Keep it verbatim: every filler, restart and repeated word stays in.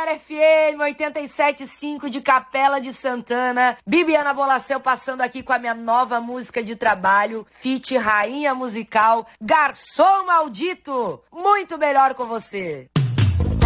Melhor F M oitenta e sete ponto cinco de Capela de Santana. Bibiana Bolacel passando aqui com a minha nova música de trabalho, feat Rainha Musical, Garçom Maldito. Muito melhor com você.